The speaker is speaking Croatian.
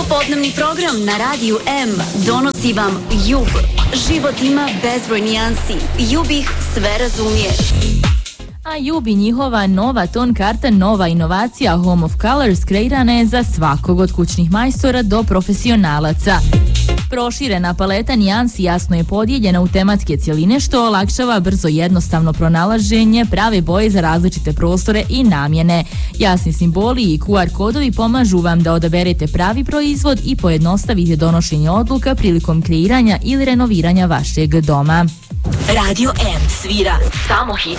Popodnevni program na Radiju M donosi vam Jub. Život ima bezbroj nijansi. Jub ih sve razumije. A Jub i njihova nova ton karta, nova inovacija Home of Colors kreirana je za svakog od kućnih majstora do profesionalaca. Proširena paleta nijansi jasno je podijeljena u tematske cjeline što olakšava brzo jednostavno pronalaženje prave boje za različite prostore i namjene. Jasni simboli i QR kodovi pomažu vam da odaberete pravi proizvod i pojednostavite donošenje odluka prilikom kreiranja ili renoviranja vašeg doma. Radio M svira samo hit.